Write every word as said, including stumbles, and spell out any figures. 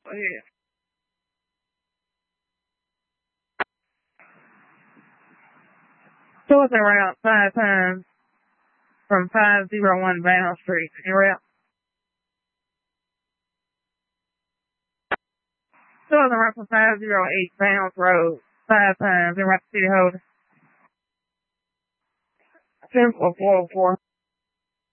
Yeah. So it's around five times from five zero one Bound Street. You're out. So it's around from five zero eight Bounds Road. Five times in Rapid City Holder. ten four four four.